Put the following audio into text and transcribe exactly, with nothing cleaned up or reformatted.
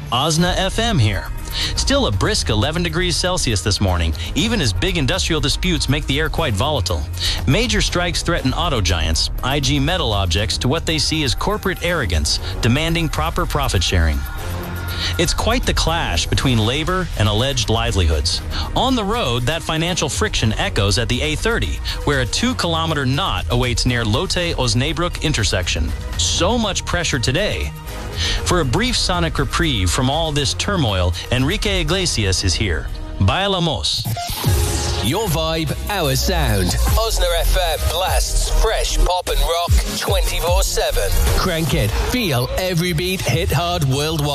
Osna F M here. Still a brisk eleven degrees Celsius this morning, even as big industrial disputes make the air quite volatile. Major strikes threaten auto giants, I G Metal objects to what they see as corporate arrogance, demanding proper profit sharing. It's quite the clash between labor and alleged livelihoods. On the road, that financial friction echoes at the A thirty, where a two-kilometer knot awaits near Lotte-Osnabrück intersection. So much pressure today. For a brief sonic reprieve from all this turmoil, Enrique Iglesias is here. Bailamos. Your vibe, our sound. Osna F M blasts fresh pop and rock twenty-four seven. Crank it. Feel every beat hit hard worldwide.